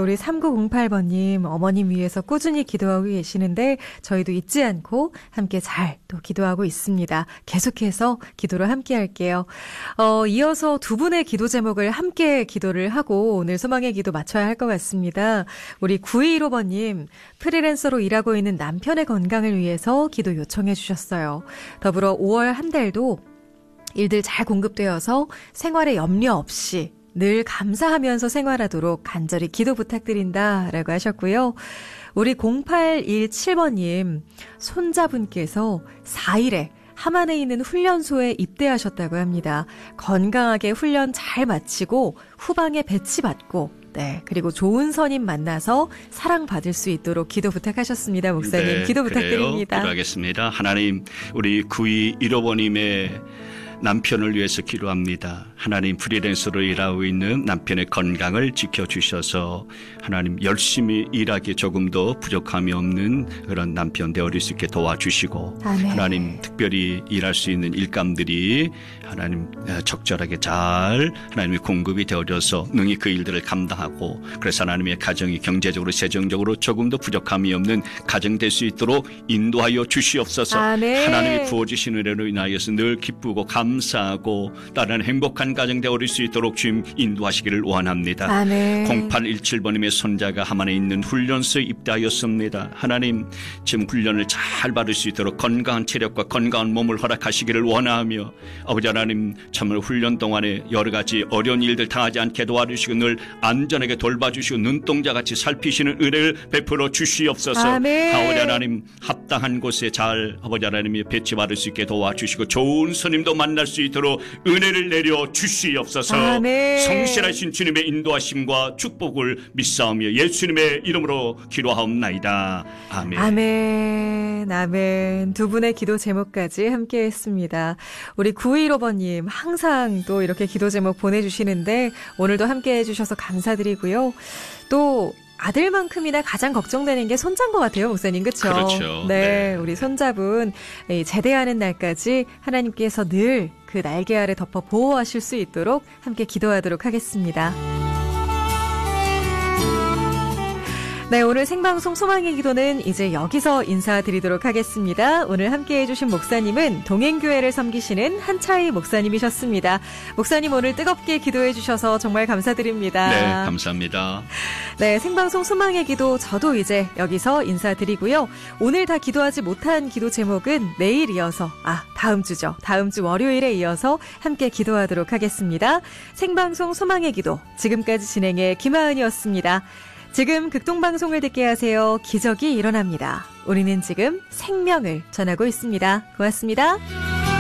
우리 3908번님 어머님 위해서 꾸준히 기도하고 계시는데 저희도 잊지 않고 함께 잘 또 기도하고 있습니다. 계속해서 기도를 함께 할게요. 이어서 두 분의 기도 제목을 함께 기도를 하고 오늘 소망의 기도 맞춰야 할 것 같습니다. 우리 9215번님 프리랜서로 일하고 있는 남편의 건강을 위해서 기도 요청해 주셨어요. 더불어 5월 한 달도 일들 잘 공급되어서 생활에 염려 없이 늘 감사하면서 생활하도록 간절히 기도 부탁드린다라고 하셨고요. 우리 0817번님 손자분께서 4일에 함안에 있는 훈련소에 입대하셨다고 합니다. 건강하게 훈련 잘 마치고 후방에 배치받고 그리고 좋은 선임 만나서 사랑받을 수 있도록 기도 부탁하셨습니다. 목사님 네, 기도 부탁드립니다. 기도하겠습니다. 하나님 우리 9215번님의 남편을 위해서 기도합니다. 하나님 프리랜서로 일하고 있는 남편의 건강을 지켜주셔서 하나님 열심히 일하기 조금 더 부족함이 없는 그런 남편 되어릴 수 있게 도와주시고 아멘. 하나님 특별히 일할 수 있는 일감들이 하나님 적절하게 잘 하나님의 공급이 되어져서 능히 그 일들을 감당하고 그래서 하나님의 가정이 경제적으로 재정적으로 조금 더 부족함이 없는 가정 될 수 있도록 인도하여 주시옵소서. 아멘. 하나님이 부어주신 은혜로 인하여서 늘 기쁘고 감사하고 다른 행복한 가정 되어릴 수 있도록 주님 인도하시기를 원합니다. 아멘. 0817번님의 손자가 함안에 있는 훈련소에 입대하였습니다. 하나님 지금 훈련을 잘 받을 수 있도록 건강한 체력과 건강한 몸을 허락하시기를 원하며 아버지 하나님 참으로 훈련 동안에 여러 가지 어려운 일들 당하지 않게 도와주시고 늘 안전하게 돌봐주시고 눈동자같이 살피시는 은혜를 베풀어 주시옵소서. 아멘. 아버지 하나님 합당한 곳에 잘 아버지 하나님이 배치받을 수 있게 도와주시고 좋은 스님도 만날 수 있도록 은혜를 내려 주시옵소서. 아멘. 성실하신 주님의 인도하심과 축복을 믿사오며 예수님의 이름으로 기도하옵나이다. 아멘. 아멘. 아멘. 두 분의 기도 제목까지 함께 했습니다. 우리 915번님 항상 또 이렇게 기도 제목 보내주시는데 오늘도 함께 해주셔서 감사드리고요. 또 아들만큼이나 가장 걱정되는 게 손자인 것 같아요, 목사님. 그렇죠? 그렇죠. 네, 우리 손자분 제대하는 날까지 하나님께서 늘 그 날개 아래 덮어 보호하실 수 있도록 함께 기도하도록 하겠습니다. 네, 오늘 생방송 소망의 기도는 이제 여기서 인사드리도록 하겠습니다. 오늘 함께해 주신 목사님은 동행교회를 섬기시는 한차희 목사님이셨습니다. 목사님 오늘 뜨겁게 기도해 주셔서 정말 감사드립니다. 네, 감사합니다. 네, 생방송 소망의 기도 저도 이제 여기서 인사드리고요. 오늘 다 기도하지 못한 기도 제목은 내일 이어서 다음 주죠. 다음 주 월요일에 이어서 함께 기도하도록 하겠습니다. 생방송 소망의 기도 지금까지 진행의 김하은이었습니다. 지금 극동방송을 듣게 하세요. 기적이 일어납니다. 우리는 지금 생명을 전하고 있습니다. 고맙습니다.